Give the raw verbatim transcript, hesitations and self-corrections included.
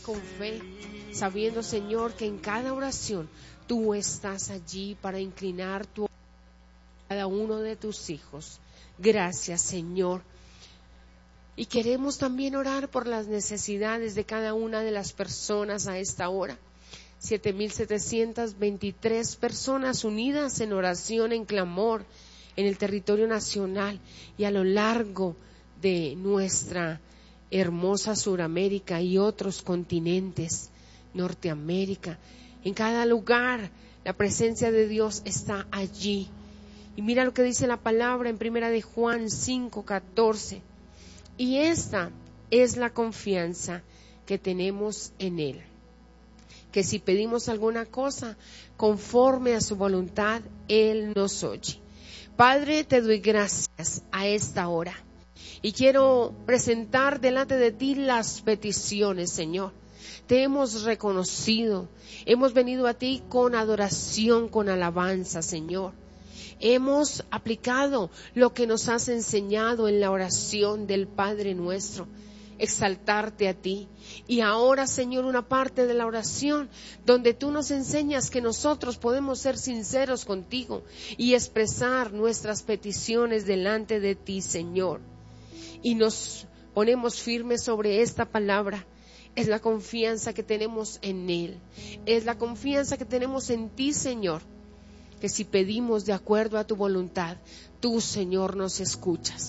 con fe, sabiendo, Señor, que en cada oración tú estás allí para inclinar tu oído a cada uno de tus hijos. Gracias, Señor. Y queremos también orar por las necesidades de cada una de las personas a esta hora. siete mil setecientas veintitrés personas unidas en oración, en clamor, en el territorio nacional y a lo largo de nuestra hermosa Suramérica y otros continentes, Norteamérica. En cada lugar la presencia de Dios está allí. Y mira lo que dice la palabra en primera de Juan cinco catorce. Y esta es la confianza que tenemos en Él, que si pedimos alguna cosa conforme a su voluntad, Él nos oye. Padre, te doy gracias a esta hora y quiero presentar delante de ti las peticiones, Señor. Te hemos reconocido, hemos venido a ti con adoración, con alabanza, Señor. Hemos aplicado lo que nos has enseñado en la oración del Padre nuestro, exaltarte a ti. Y ahora, Señor, una parte de la oración donde tú nos enseñas que nosotros podemos ser sinceros contigo y expresar nuestras peticiones delante de ti, Señor. Y nos ponemos firmes sobre esta palabra. Es la confianza que tenemos en Él. Es la confianza que tenemos en ti, Señor, que si pedimos de acuerdo a tu voluntad, tú, Señor, nos escuchas.